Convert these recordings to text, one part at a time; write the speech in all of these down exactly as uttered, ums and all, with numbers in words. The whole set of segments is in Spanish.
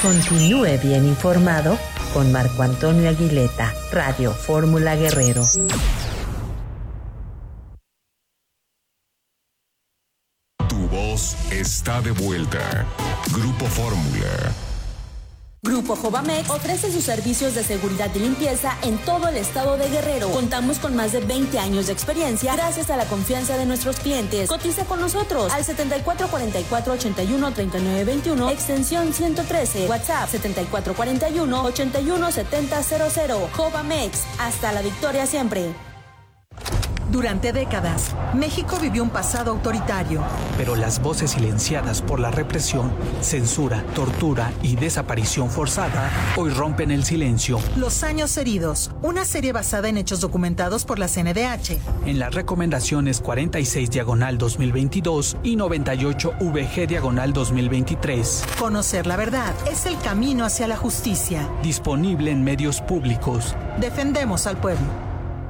Continúe bien informado con Marco Antonio Aguileta, Radio Fórmula Guerrero. Tu voz está de vuelta. Grupo Fórmula. Grupo Jovamex ofrece sus servicios de seguridad y limpieza en todo el estado de Guerrero. Contamos con más de veinte años de experiencia gracias a la confianza de nuestros clientes. Cotiza con nosotros al setenta y cuatro cuarenta y cuatro ochenta y uno treinta y nueve veintiuno, extensión ciento trece, WhatsApp setenta y cuatro cuarenta y uno ochenta y uno setenta cero cero. Jovamex, hasta la victoria siempre. Durante décadas, México vivió un pasado autoritario. Pero las voces silenciadas por la represión, censura, tortura y desaparición forzada hoy rompen el silencio. Los años heridos, una serie basada en hechos documentados por la C N D H. En las recomendaciones cuarenta y seis diagonal dos mil veintidós y noventa y ocho V G diagonal dos mil veintitrés. Conocer la verdad es el camino hacia la justicia. Disponible en medios públicos. Defendemos al pueblo.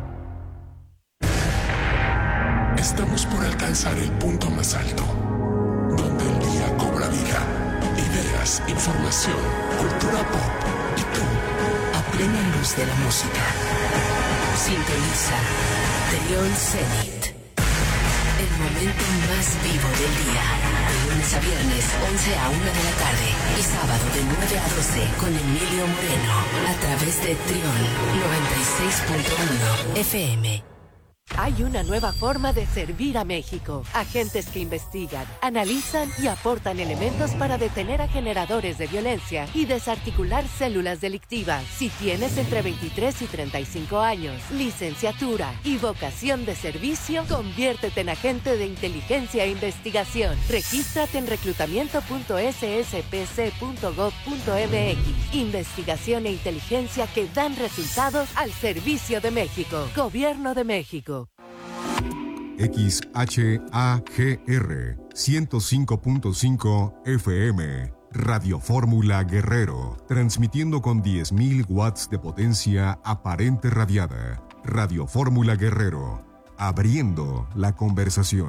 Estamos por alcanzar el punto más alto, donde el día cobra vida, ideas, información, cultura pop y tú, a plena luz de la música. Sintoniza Trión Zenit, el momento más vivo del día, de lunes a viernes, once a una de la tarde, y sábado de nueve a doce con Emilio Moreno, a través de Trión noventa y seis punto uno F M. Hay una nueva forma de servir a México. Agentes que investigan, analizan y aportan elementos para detener a generadores de violencia y desarticular células delictivas. Si tienes entre veintitrés y treinta y cinco años, licenciatura y vocación de servicio, conviértete en agente de inteligencia e investigación. Regístrate en reclutamiento punto s s p c punto gov punto m x. Investigación e inteligencia que dan resultados al servicio de México. Gobierno de México. X H A G R ciento cinco punto cinco F M, Radio Fórmula Guerrero, transmitiendo con diez mil watts de potencia aparente radiada. Radio Fórmula Guerrero, abriendo la conversación.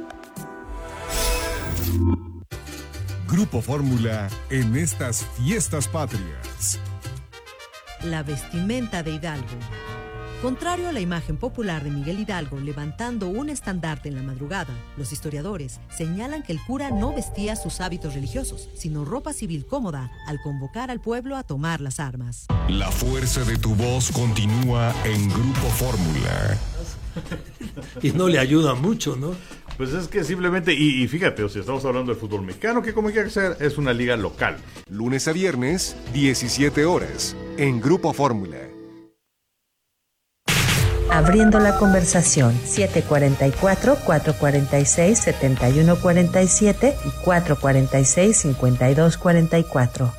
Grupo Fórmula en estas fiestas patrias. La vestimenta de Hidalgo. Contrario a la imagen popular de Miguel Hidalgo levantando un estandarte en la madrugada, los historiadores señalan que el cura no vestía sus hábitos religiosos, sino ropa civil cómoda al convocar al pueblo a tomar las armas. La fuerza de tu voz continúa en Grupo Fórmula. Y no le ayuda mucho, ¿no? Pues es que simplemente, y, y fíjate, o sea, estamos hablando del fútbol mexicano, que como hay que hacer, es una liga local. Lunes a viernes, diecisiete horas, en Grupo Fórmula. Abriendo la conversación, siete cuarenta y cuatro, cuatro cuarenta y seis, setenta y uno cuarenta y siete y cuatro cuarenta y seis, cincuenta y dos cuarenta y cuatro.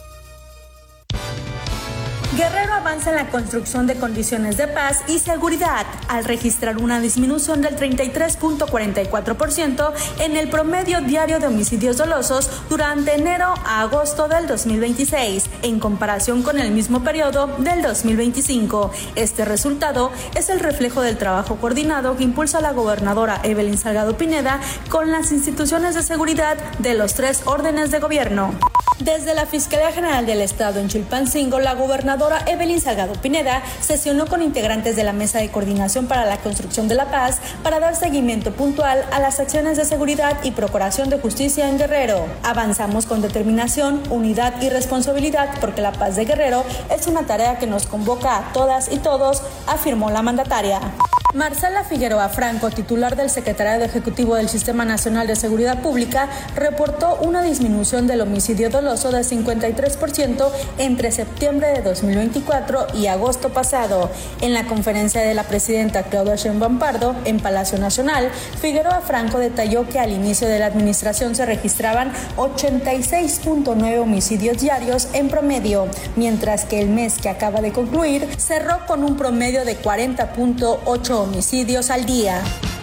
Guerrero avanza en la construcción de condiciones de paz y seguridad al registrar una disminución del treinta y tres punto cuarenta y cuatro por ciento en el promedio diario de homicidios dolosos durante enero a agosto del dos mil veintiséis, en comparación con el mismo periodo del dos mil veinticinco. Este resultado es el reflejo del trabajo coordinado que impulsa la gobernadora Evelyn Salgado Pineda con las instituciones de seguridad de los tres órdenes de gobierno. Desde la Fiscalía General del Estado en Chilpancingo, la gobernadora Evelyn Salgado Pineda sesionó con integrantes de la Mesa de Coordinación para la Construcción de la Paz para dar seguimiento puntual a las acciones de seguridad y procuración de justicia en Guerrero. Avanzamos con determinación, unidad y responsabilidad porque la paz de Guerrero es una tarea que nos convoca a todas y todos, afirmó la mandataria. Marcela Figueroa Franco, titular del Secretariado Ejecutivo del Sistema Nacional de Seguridad Pública, reportó una disminución del homicidio doloso de cincuenta y tres por ciento entre septiembre de dos mil veinticuatro y agosto pasado. En la conferencia de la presidenta Claudia Sheinbaum Pardo en Palacio Nacional, Figueroa Franco detalló que al inicio de la administración se registraban ochenta y seis punto nueve homicidios diarios en promedio, mientras que el mes que acaba de concluir cerró con un promedio de cuarenta punto ocho homicidios al día.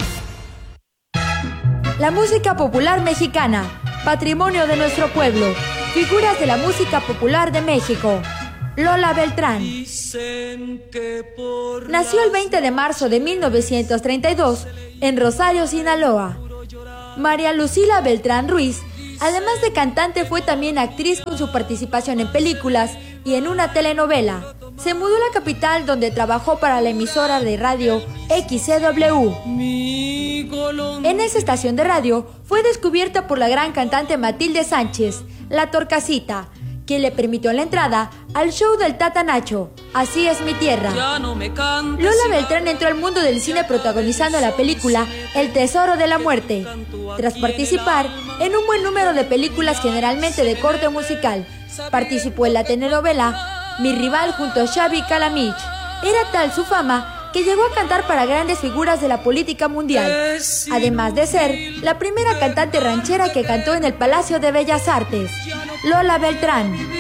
La música popular mexicana, patrimonio de nuestro pueblo, figuras de la música popular de México. Lola Beltrán. Nació el veinte de marzo de mil novecientos treinta y dos en Rosario, Sinaloa. María Lucila Beltrán Ruiz Además de cantante, fue también actriz con su participación en películas y en una telenovela. Se mudó a la capital, donde trabajó para la emisora de radio X C W. En esa estación de radio fue descubierta por la gran cantante Matilde Sánchez, la Torcasita, quien le permitió la entrada al show del Tata Nacho, Así es mi tierra. Lola Beltrán entró al mundo del cine protagonizando la película El tesoro de la muerte, tras participar en un buen número de películas generalmente de corte musical. Participó en la telenovela Mi rival junto a Xavi Calamich. Era tal su fama que llegó a cantar para grandes figuras de la política mundial, además de ser la primera cantante ranchera que cantó en el Palacio de Bellas Artes. Lola Beltrán.